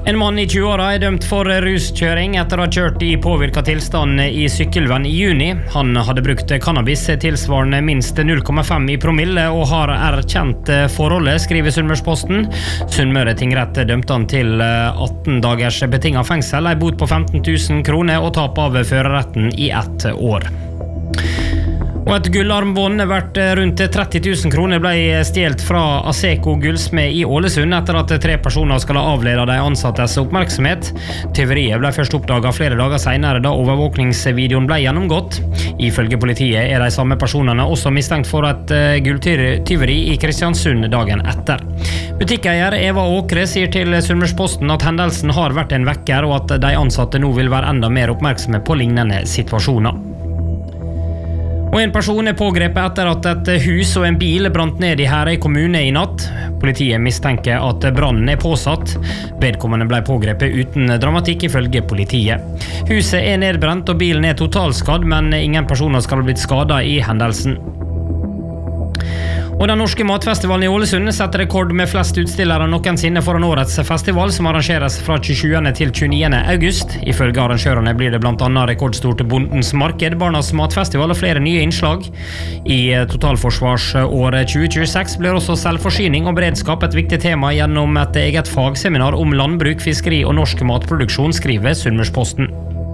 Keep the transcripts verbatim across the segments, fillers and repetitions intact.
En mann i tjueåra er dømt for ruskjøring etter å ha kjørt i påvirket tilstand i Sykkylven i juni. Han hadde brukt cannabis tilsvarende minst null komma fem i promille og har erkjent forholdet, skriver Sunnmørsposten. Sunnmøre tingrett dømte han til atten dagers betinget fengsel, en bot på femten tusen kroner og tap av førerretten i ett år. Og et gullarmbånd verdt rundt tretti tusen kroner ble stjelt fra Asseco Gullsmed i Ålesund etter at tre personer skal ha avledet de ansattes oppmerksomhet. Tyveriet ble først oppdaget flere dager senere da overvåkningsvideoen ble gjennomgått. Ifølge politiet er de samme personene også mistenkt for et gulltyveri i Kristiansund dagen etter. Butikkeier Eva Åkre sier til Sunnmørsposten at hendelsen har vært en vekker, og at de ansatte nå vil være enda mer oppmerksomme på lignende situasjoner. Og en person er pågrepet etter at et hus og en bil brant ned i Herøy kommune i natt. Politiet mistenker at brannen er påsatt. Vedkommende ble pågrepet uten dramatikk ifølge politiet. Huset er nedbrent og bilen er totalskadd, men ingen personer skal ha blitt skadet i hendelsen. Og den norske matfestivalen i Ålesund setter rekord med flest utstillere noensinne foran årets festival, som arrangeres fra tjuesjuende til tjueniende august. Ifølge arrangørene blir det blant annet rekordstort Bondens marked, Barnas matfestival og flere nye innslag. I totalforsvarsåret tjue tjueseks blir også selvforsyning og beredskap et viktig tema gjennom et eget fagseminar om landbruk, fiskeri og norsk matproduksjon, skriver Sunnmørsposten.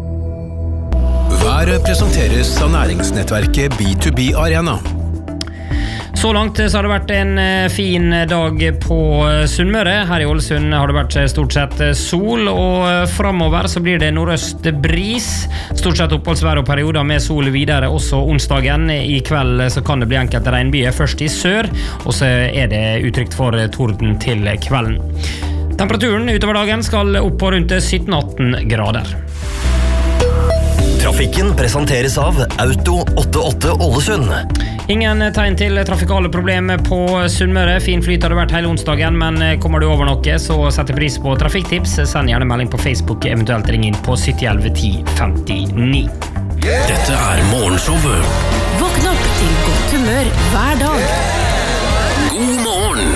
Været presenteres av næringsnettverket B to B Arena. Så langt så har det vært en fin dag på Sunnmøre. Her i Ålesund har det vært stort sett sol, og fremover så blir det nordøst bris. Stort sett oppholdsvær og perioder med sol videre også onsdagen. I kveld så kan det bli enkelte regnbyer først i sør, og så er det utrygt for torden til kvelden. Temperaturen utover dagen skal opp på rundt sytten atten grader. Trafikken presenteres av Auto åttiåtte Ålesund. Ingen tegn til trafikale problemer på Sunnmøre. Fin flyt har det vært hele onsdagen, men kommer du over noe, så setter pris på trafikktips. Send gjerne melding på Facebook, eventuelt ring inn på sytti elleve ti femtini. Dette er morgenshowet. Våkn opp til godt humør hver dag. God morgen.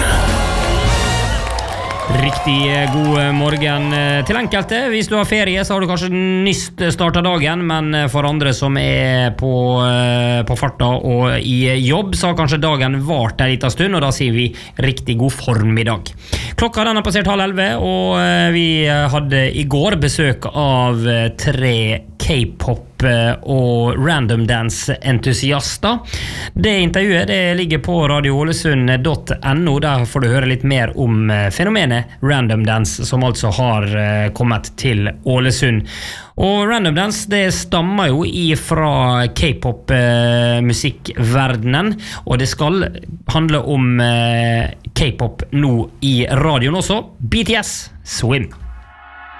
Riktig god morgen til enkelte. Hvis du har ferie, så har du kanskje nyst startet dagen, men for andre som er på, på farta og i jobb, så har kanskje dagen vart en liten stund, og da sier vi riktig god formiddag. Klokka den har passert halv elleve, og vi hadde i går besøk av tre K-pop og random dance-entusiaster. Det intervjuet det ligger på radio ålesund punktum no. Der får du høre litt mer om fenomenet random dance, som altså har kommet til Ålesund. Og random dance det stammer jo ifra K-pop musikkverdenen, og det skal handle om K-pop nå i radioen også. B T S Swim.